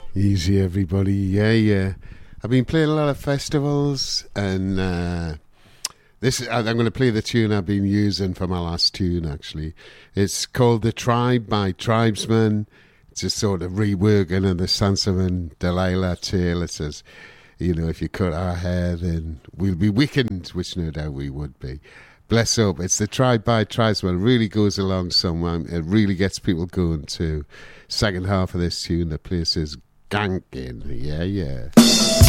Easy, everybody. Yeah, yeah. I've been playing a lot of festivals, and I'm going to play the tune I've been using for my last tune, actually. It's called The Tribe by Tribesmen. It's a sort of reworking of the Sansa and Delilah tale. It says, you know, if you cut our hair, then we'll be weakened, which no doubt we would be. Bless up. It's The Tribe by Tribesmen. It really goes along somewhere. It really gets people going too. Second half of this tune, the place is ganking. Yeah, yeah.